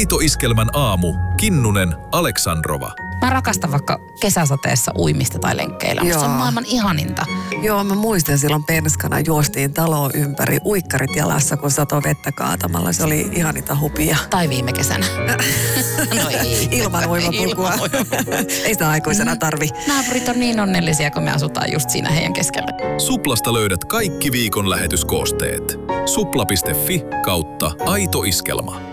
Aito Iskelmän aamu. Kinnunen, Aleksandrova. Mä rakastan vaikka kesäsateessa uimista tai lenkkeillä. Se on maailman ihaninta. Joo, mä muistan silloin penskana juostiin taloa ympäri uikkarit jalassa, kun satoi vettä kaatamalla. Se oli ihaninta hupia. Tai viime kesänä. No ei. Ilman uimapulkua. Ei sitä aikuisena tarvi. Naapurit on niin onnellisia, kun me asutaan just siinä heidän keskellä. Suplasta löydät kaikki viikon lähetyskoosteet. Supla.fi/Aito Iskelma.